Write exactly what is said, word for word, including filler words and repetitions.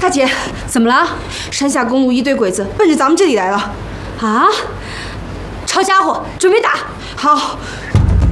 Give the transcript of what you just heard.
大姐， 怎么了？ 山下公路一堆鬼子奔着咱们这里来了。 啊！抄家伙，准备打！ 好，